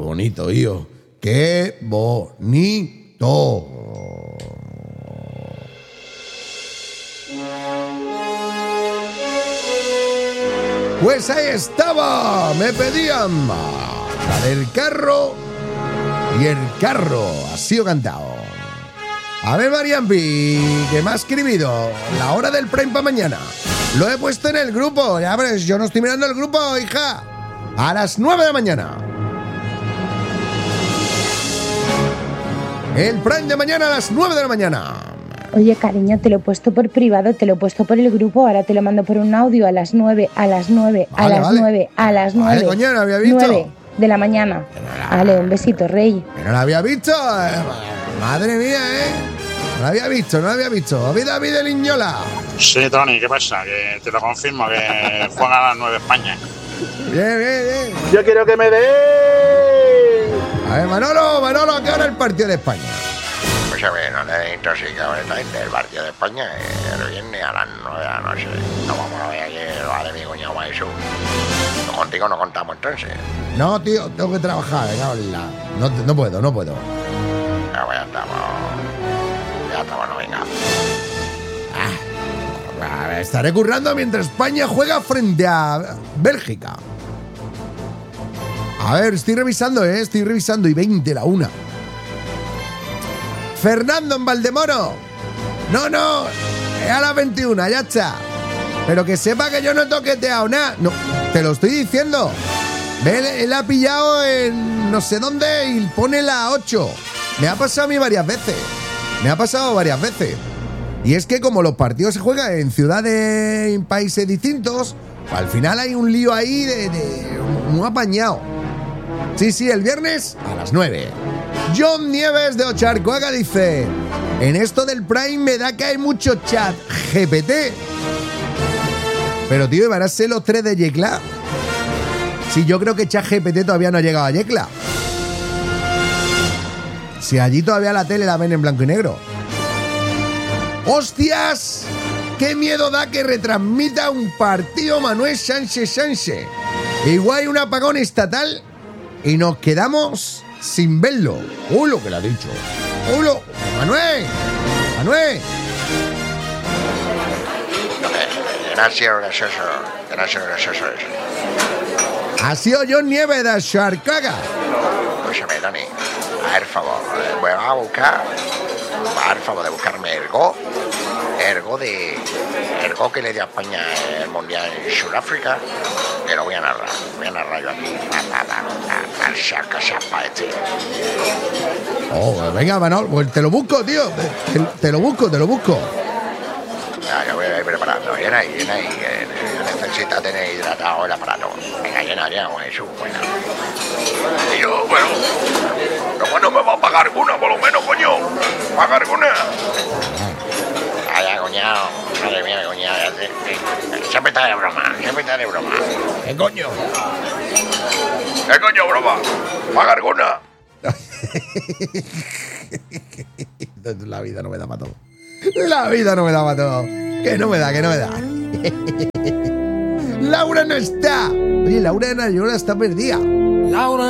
bonito, tío. ¡Qué bonito! Pues ahí estaba, me pedían la del carro y el carro ha sido cantado. A ver, Mariampi, que me ha escribido la hora del prime para mañana. Lo he puesto en el grupo, ya ves, yo no estoy mirando el grupo, hija. A las 9 de la mañana. El prime de mañana a las 9 de la mañana. Oye, cariño, te lo he puesto por privado, te lo he puesto por el grupo, ahora te lo mando por un audio a las 9, a las 9, a las 9, a las 9. Vale, coño, no había visto. 9 de la mañana. Vale, un besito, rey. Que no la había visto. Madre mía, No la había visto, no la había visto. David de Liñola. Sí, Tony, ¿qué pasa? Que te lo confirmo, que juega a las 9 España. Bien, bien, bien. Yo quiero que me dé. A ver, Manolo, ¿a qué hora el partido de España? Pues a ver, no te intoxica completamente el partido de España el viernes a las 9 de la noche. No vamos a ver aquí lo de mi cuñado Jesús. Contigo no contamos entonces. No, tío, tengo que trabajar, no puedo. Ya, pues ya estamos, no venga. A ver, estaré currando mientras España juega frente a Bélgica. A ver, estoy revisando, y 20 la 1. Fernando en Valdemoro. No, es a las 21, ya está. Pero que sepa que yo no he toqueteado nada. No, te lo estoy diciendo. Ve, él ha pillado en no sé dónde y pone la 8. Me ha pasado a mí varias veces. Y es que como los partidos se juegan en ciudades, en países distintos, pues al final hay un lío ahí de muy apañado. Sí, el viernes a las 9. John Nieves de Ocharcoaga dice: en esto del Prime me da que hay mucho chat GPT. Pero tío, ¿van a ser los 3 de Yecla? Sí, yo creo que chat GPT todavía no ha llegado a Yecla. Si allí todavía la tele la ven en blanco y negro. ¡Hostias! ¡Qué miedo da que retransmita un partido Manuel Sánchez! Igual hay un apagón estatal y nos quedamos sin verlo. Lo que le ha dicho! ¡Manuel! Que no ha sido gracioso eso. Ha sido John Nieves de Charcaga. Escúchame, Tony, a ver, favor, voy a buscar, de buscarme el gol que le dio a España el Mundial en Sudáfrica, que lo voy a narrar yo aquí, al Chapa este. Venga, Manol, pues te lo busco, tío, te lo busco. Ya, yo voy a ir preparando, llena ahí, que necesita tener hidratado el aparato. Venga, llena, Jesús, bueno. Y yo, ¿cómo no me va a pagar una, por lo menos, coño? ¿Pagar una? Ya, cuñado, madre mía, cuñado, siempre está de broma. ¿Qué coño, broma? ¿Pagar una? La vida no me da para todo. Que no me da. Laura no está. Oye, Laura está perdida. Laura